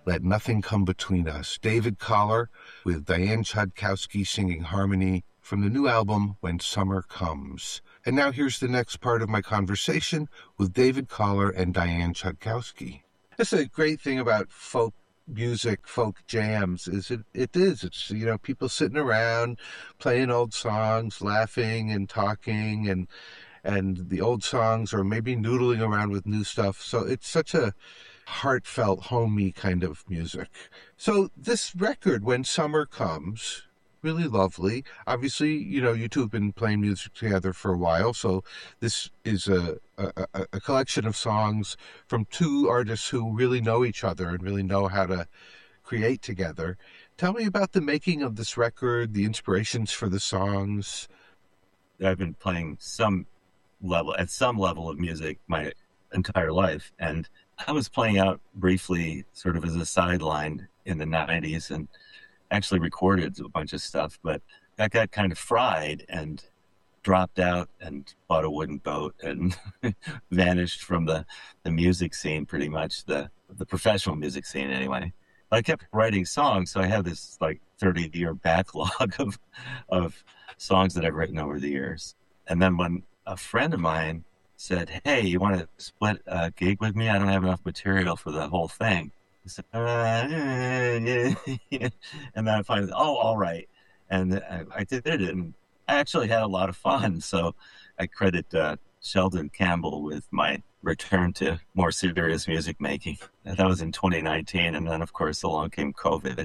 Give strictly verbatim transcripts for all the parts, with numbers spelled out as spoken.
Let Nothing Come Between Us. David Collar with Diane Chodkowski singing harmony from the new album, When Summer Comes. And now here's the next part of my conversation with David Collar and Diane Chodkowski. That's a great thing about folk music, folk jams, is it, it is. It's, you know, people sitting around playing old songs, laughing and talking, and and the old songs, or maybe noodling around with new stuff. So it's such a heartfelt, homey kind of music. So this record, When Summer Comes, really lovely. Obviously, you know, you two have been playing music together for a while, so this is a, a, a collection of songs from two artists who really know each other and really know how to create together. Tell me about the making of this record, the inspirations for the songs. I've been playing some level, at some level of music my entire life, and I was playing out briefly sort of as a sideline in the nineties and actually recorded a bunch of stuff, but that got kind of fried and dropped out and bought a wooden boat and vanished from the, the music scene, pretty much, the, the professional music scene anyway. I kept writing songs, so I have this like thirty-year backlog of of songs that I've written over the years. And then when a friend of mine said, hey, you want to split a gig with me? I don't have enough material for the whole thing. I said, uh, yeah, yeah. And then I finally, oh, all right. And I, I did it, and I actually had a lot of fun. So I credit uh, Sheldon Campbell with my return to more serious music making. That was in twenty nineteen. And then, of course, along came COVID.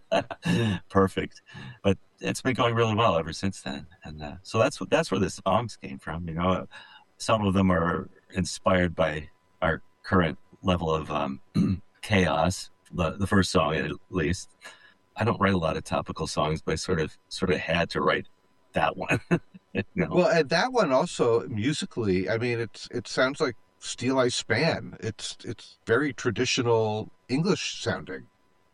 Perfect. But it's been going really well ever since then. And uh, so that's, that's where the songs came from. You know, some of them are inspired by our current level of um, chaos. The, the first song, at least. I don't write a lot of topical songs, but I sort of sort of had to write that one. You know? Well, and that one also musically, I mean, it's it sounds like Steel I Span. It's it's very traditional English sounding.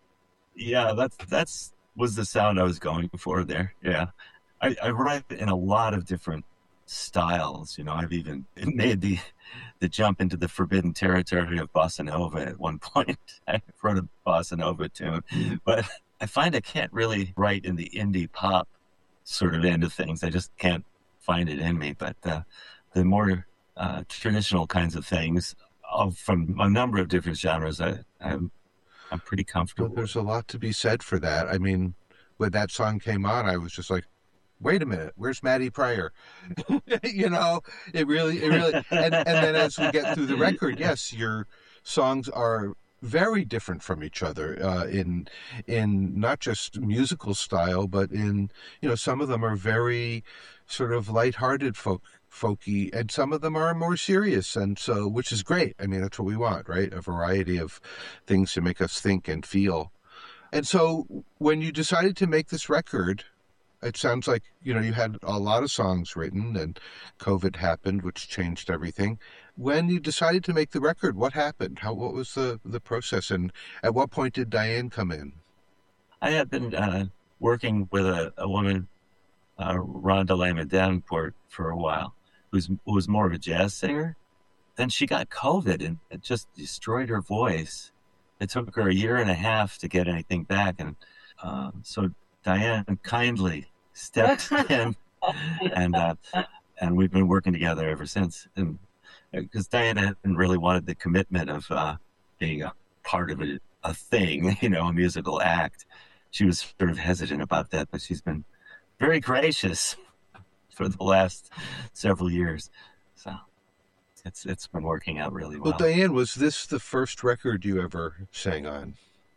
Yeah, that's that's was the sound I was going for there. Yeah, I, I write in a lot of different styles. You know, I've even made the the jump into the forbidden territory of bossa nova at one point. I wrote a bossa nova tune, but I find I can't really write in the indie pop sort of end of things. I just can't find it in me. But uh, the more uh, traditional kinds of things uh, from a number of different genres, I, I'm I'm pretty comfortable. Well, there's a lot to be said for that. I mean, when that song came on, I was just like, wait a minute, where's Maddie Pryor? You know, it really, it really, and, and then as we get through the record, yes, your songs are very different from each other uh, in, in not just musical style, but in, you know, some of them are very sort of lighthearted folk, folky, and some of them are more serious. And so, which is great. I mean, that's what we want, right? A variety of things to make us think and feel. And so when you decided to make this record, it sounds like, you know, you had a lot of songs written and COVID happened, which changed everything. When you decided to make the record, what happened? How, what was the, the process? And at what point did Diane come in? I had been uh, working with a, a woman, uh, Rhonda Lehman Davenport, for a while, who's, who was more of a jazz singer. Then she got COVID and it just destroyed her voice. It took her a year and a half to get anything back. And uh, so Diane kindly stepped in, and uh, and we've been working together ever since. And because Diane hadn't really wanted the commitment of uh, being a part of a, a thing, you know, a musical act. She was sort of hesitant about that, but she's been very gracious for the last several years. So it's it's been working out really well. Well, Diane, was this the first record you ever sang on?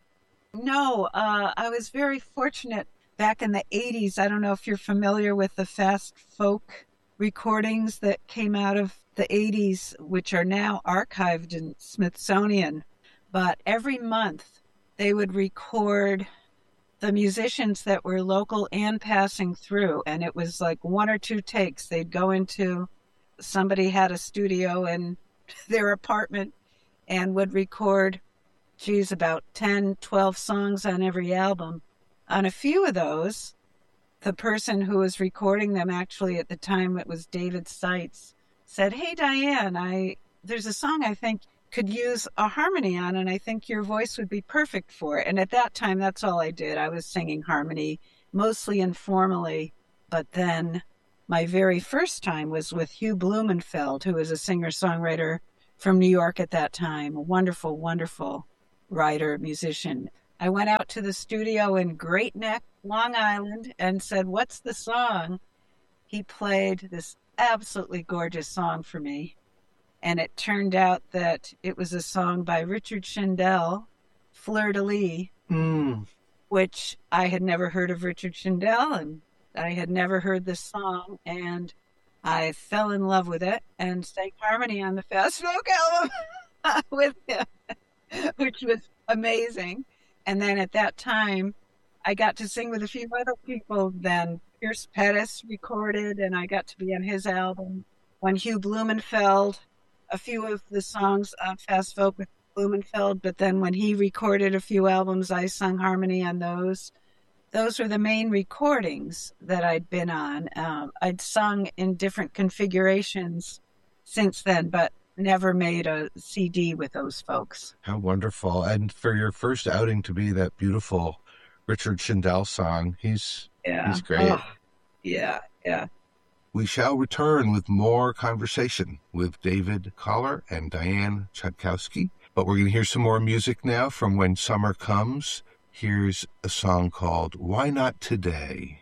No, uh, I was very fortunate back in the eighties. I don't know if you're familiar with the fast folk recordings that came out of the eighties, which are now archived in Smithsonian. But every month they would record the musicians that were local and passing through. And it was like one or two takes. They'd go into, somebody had a studio in their apartment and would record, geez, about ten, twelve songs on every album. On a few of those, the person who was recording them, actually at the time it was David Seitz, said, hey, Diane, I there's a song I think could use a harmony on, and I think your voice would be perfect for it. And at that time, that's all I did. I was singing harmony, mostly informally. But then my very first time was with Hugh Blumenfeld, who was a singer-songwriter from New York at that time, a wonderful, wonderful writer, musician. I went out to the studio in Great Neck, Long Island, and said, "What's the song?" He played this absolutely gorgeous song for me. And it turned out that it was a song by Richard Shindell, Fleur de Lis, Mm. which I had never heard of Richard Shindell, and I had never heard this song, and I fell in love with it and sang harmony on the Fast Folk album with him, which was amazing. And then at that time, I got to sing with a few other people. Then Pierce Pettis recorded, and I got to be on his album. When Hugh Blumenfeld, a few of the songs on Fast Folk with Blumenfeld, but then when he recorded a few albums, I sung harmony on those. Those were the main recordings that I'd been on. Um, I'd sung in different configurations since then, but never made a C D with those folks. How wonderful. And for your first outing to be that beautiful Richard Shindell song, he's Yeah. he's great. Oh, yeah, yeah. We shall return with more conversation with David Collar and Diane Chodkowski. But we're going to hear some more music now from When Summer Comes. Here's a song called Why Not Today?